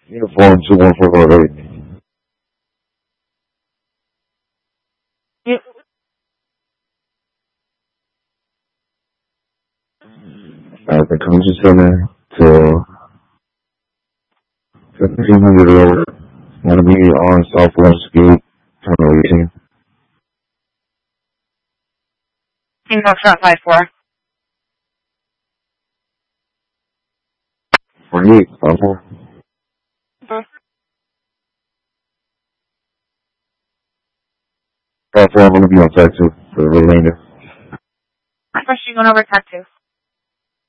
Uniform 21408. Yep. At the Convention Center till 1500 Road. Want to be on Southwest Gate, Terminal 18. Team Foxtrot 5-4. 48, 54. I'm going to be on site too for the remainder. First, you're going over Tech 2.